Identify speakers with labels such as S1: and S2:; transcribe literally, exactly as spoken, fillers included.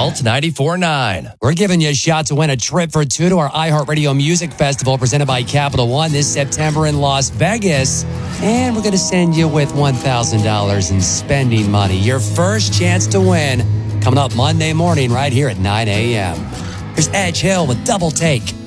S1: Alt ninety-four point nine.
S2: We're giving you a shot to win a trip for two to our iHeartRadio Music Festival presented by Capital One this September in Las Vegas. And we're going to send you with one thousand dollars in spending money. Your first chance to win coming up Monday morning right here at nine a.m. Here's Edge Hill with Double Take.